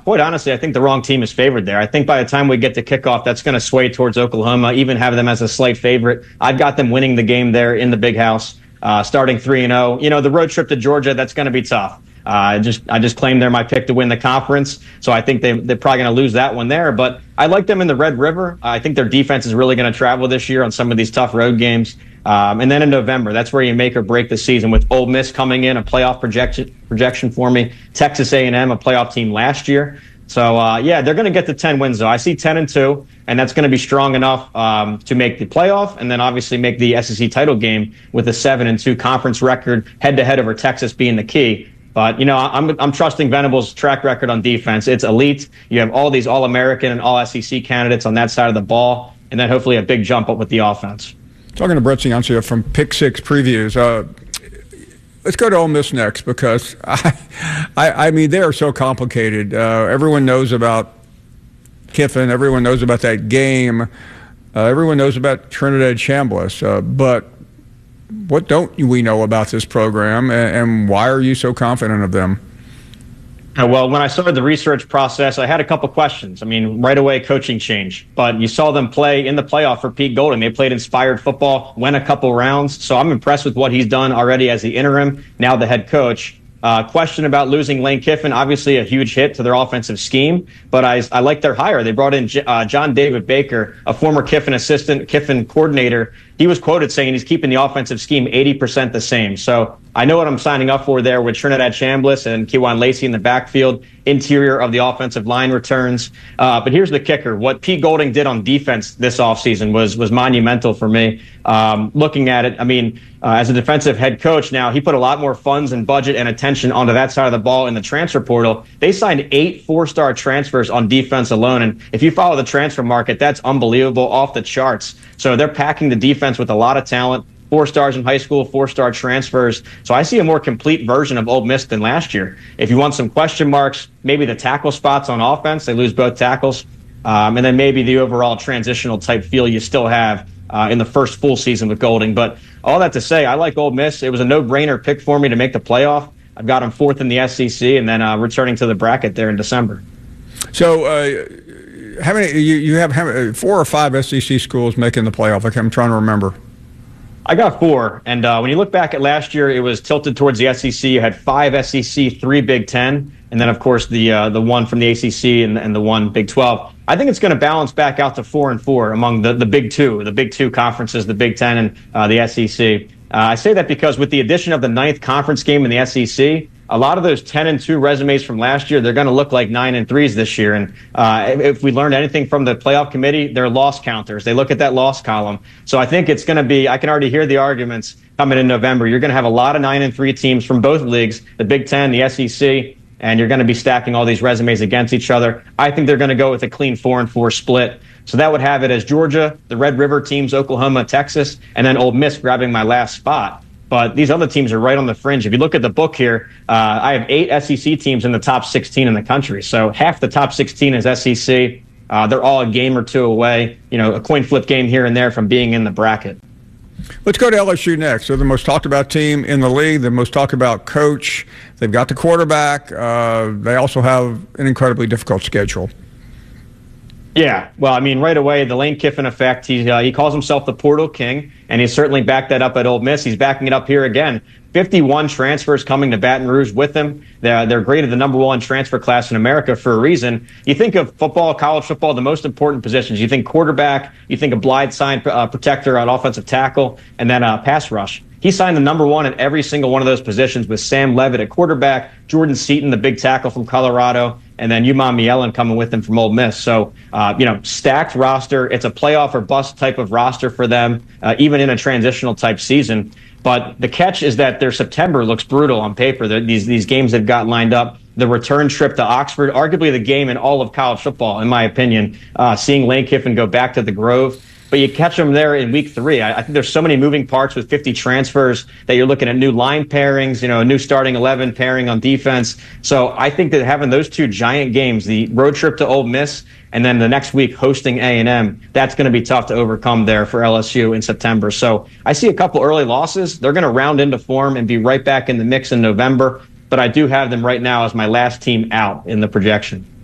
quite honestly, I think the wrong team is favored there. I think by the time we get to kickoff, that's going to sway towards Oklahoma, even have them as a slight favorite. I've got them winning the game there in the Big House, starting 3-0. You know, the road trip to Georgia, that's going to be tough. I just claimed they're my pick to win the conference, so I think they're probably going to lose that one there. But I like them in the Red River. I think their defense is really going to travel this year on some of these tough road games. And then in November, that's where you make or break the season with Ole Miss coming in, a playoff projection for me. Texas A&M, a playoff team last year. So, yeah, they're going to get to 10 wins, though. I see 10-2, and that's going to be strong enough to make the playoff and then obviously make the SEC title game with a 7-2 conference record, head-to-head over Texas being the key. But, you know, I'm trusting Venables' track record on defense. It's elite. You have all these All-American and All-SEC candidates on that side of the ball, and then hopefully a big jump up with the offense. Talking to Brett Ciancia from Pick Six Previews. Let's go to Ole Miss next because, I mean, they are so complicated. Everyone knows about Kiffin. Everyone knows about that game. Everyone knows about Trinidad Chambliss. But what don't we know about this program, and why are you so confident of them? Well, when I started the research process, I had a couple questions. I mean, right away, coaching change. But you saw them play in the playoff for Pete Golding. They played inspired football, went a couple rounds. So I'm impressed with what he's done already as the interim, now the head coach. Question about losing Lane Kiffin, obviously a huge hit to their offensive scheme, but I like their hire. They brought in John David Baker, a former Kiffin assistant, Kiffin coordinator. He was quoted saying he's keeping the offensive scheme 80% the same. So I know what I'm signing up for there with Trinidad Chambliss and Kewan Lacey in the backfield, interior of the offensive line returns. But here's the kicker. What Pete Golding did on defense this offseason was monumental for me. Looking at it, I mean, as a defensive head coach now, he put a lot more funds and budget and attention onto that side of the ball in the transfer portal. They signed 8 four-star transfers on defense alone. And if you follow the transfer market, that's unbelievable, off the charts. So they're packing the defense with a lot of talent. 4 stars in high school, 4-star transfers. So I see a more complete version of Ole Miss than last year. If you want some question marks, maybe the tackle spots on offense, they lose both tackles. And then maybe the overall transitional type feel you still have in the first full season with Golding. But all that to say, I like Ole Miss. It was a no-brainer pick for me to make the playoff. I've got them 4th in the SEC and then returning to the bracket there in December. So how many you have 4 or 5 SEC schools making the playoff? I'm trying to remember. I got 4, and when you look back at last year, it was tilted towards the SEC. You had 5 SEC, 3 Big Ten, and then, of course, the one from the ACC and the 1 Big 12. I think it's going to balance back out to 4-4 among the Big Two conferences, the Big Ten and the SEC. I say that because with the addition of the 9th conference game in the SEC, a lot of those 10-2 resumes from last year, they're going to look like 9-3s this year. And if we learned anything from the playoff committee, they're loss counters. They look at that loss column. So I think it's going to be, I can already hear the arguments coming in November. You're going to have a lot of 9-3 teams from both leagues, the Big Ten, the SEC, and you're going to be stacking all these resumes against each other. I think they're going to go with a clean 4-4 split. So that would have it as Georgia, the Red River teams, Oklahoma, Texas, and then Ole Miss grabbing my last spot. But these other teams are right on the fringe. If you look at the book here, I have 8 SEC teams in the top 16 in the country. So half the top 16 is SEC. They're all a game or 2 away, you know, a coin flip game here and there from being in the bracket. Let's go to LSU next. They're the most talked about team in the league, the most talked about coach. They've got the quarterback. They also have an incredibly difficult schedule. Yeah, well, I mean, right away, the Lane Kiffin effect, he calls himself the Portal King, and he's certainly backed that up at Ole Miss. He's backing it up here again. 51 transfers coming to Baton Rouge with him. They're graded the #1 transfer class in America for a reason. You think of football, college football, the most important positions. You think quarterback, you think a blindside protector on offensive tackle, and then pass rush. He signed the #1 at every single one of those positions with Sam Levitt at quarterback, Jordan Seaton, the big tackle from Colorado, and then Umam Mielen coming with him from Ole Miss. So, stacked roster. It's a playoff or bust type of roster for them, even in a transitional type season. But the catch is that their September looks brutal on paper. These games they've got lined up. The return trip to Oxford, arguably the game in all of college football, in my opinion, seeing Lane Kiffin go back to the Grove. But you catch them there in week 3. I think there's so many moving parts with 50 transfers that you're looking at new line pairings, a new starting 11 pairing on defense. So I think that having those 2 giant games, the road trip to Ole Miss and then the next week hosting A&M, that's going to be tough to overcome there for LSU in September. So I see a couple early losses. They're going to round into form and be right back in the mix in November. But I do have them right now as my last team out in the projection.